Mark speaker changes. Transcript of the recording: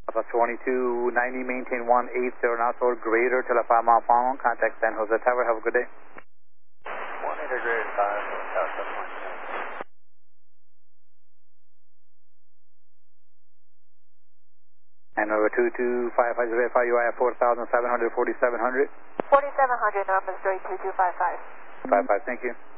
Speaker 1: Plus 2290, maintain 180 knots or greater till a 5 mile final. Contact San Jose Tower. Have a good day.
Speaker 2: 180 greater 5 Tower 7.
Speaker 1: And over 2255 verify you have 4,700, 4700.
Speaker 3: 4700, Norman 32255.
Speaker 1: 55, thank you.